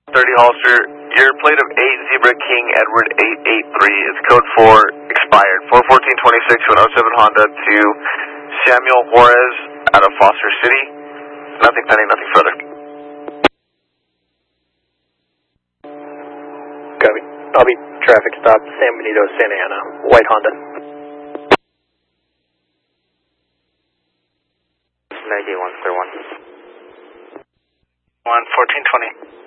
30 Holster, your plate of 8 Zebra King Edward 883 is code 4 expired. 41426 to an 07 Honda to Samuel Juarez out of Foster City. Nothing pending, nothing further. Copy. I'll be traffic stop, San Benito, Santa Ana, white Honda. 91, clear 1. 11420.